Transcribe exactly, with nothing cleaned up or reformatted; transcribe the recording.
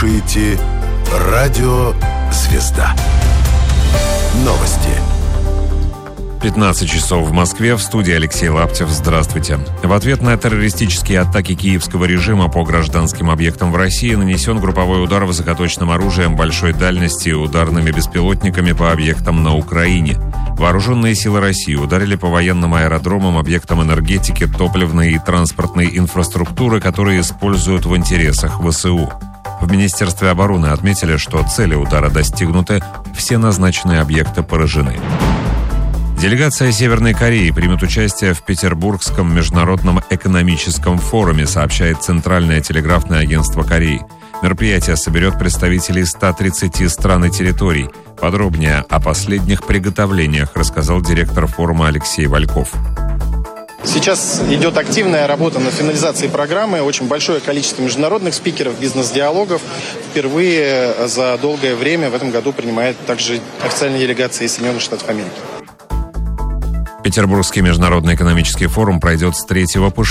слушаете «Радио Звезда». Новости. пятнадцать часов в Москве, в студии Алексей Лаптев. Здравствуйте. В ответ на террористические атаки киевского режима по гражданским объектам в России нанесен групповой удар высокоточным оружием большой дальности и ударными беспилотниками по объектам на Украине. Вооруженные силы России ударили по военным аэродромам, объектам энергетики, топливной и транспортной инфраструктуры, которые используют в интересах ВСУ. В Министерстве обороны отметили, что цели удара достигнуты, все назначенные объекты поражены. Делегация Северной Кореи примет участие в Петербургском международном экономическом форуме, сообщает Центральное телеграфное агентство Кореи. Мероприятие соберет представителей ста тридцати стран и территорий. Подробнее о последних приготовлениях рассказал директор форума Алексей Вальков. Сейчас идет активная работа над финализацией программы. Очень большое количество международных спикеров, бизнес-диалогов. Впервые за долгое время в этом году принимает также официальная делегация из Соединенных Штатов Америки. Петербургский международный экономический форум пройдет с третьего по